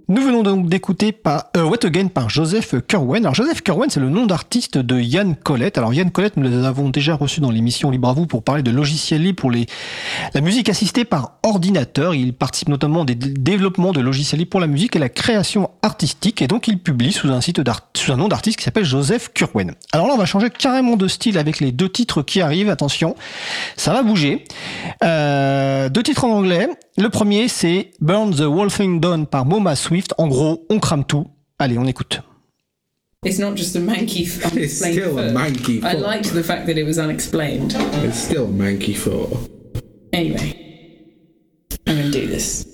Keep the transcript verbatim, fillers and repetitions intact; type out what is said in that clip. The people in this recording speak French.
Nous venons donc d'écouter par, euh, What Again par Joseph Curwen. Alors Joseph Curwen, c'est le nom d'artiste de Yann Collette. Alors Yann Collette, nous les avons déjà reçus dans l'émission Libre à vous pour parler de logiciels libres pour les, la musique assistée par ordinateur. Il participe notamment des d- développements de logiciels libres pour la musique et la création artistique. Et donc il publie sous un site d'art, sous un nom d'artiste qui s'appelle Joseph Curwen. Alors là, on va changer carrément de style avec les deux titres qui arrivent. Attention, ça va bouger. Euh, deux titres en anglais. Le premier, c'est Burn the Whole Thing Down par Moma Swift. En gros, on crame tout. Allez, on écoute. It's not just a manky f- unexplained It's still a foot. manky I foot. liked the fact that it was unexplained. It's still a manky foot. Anyway, I'm going to do this.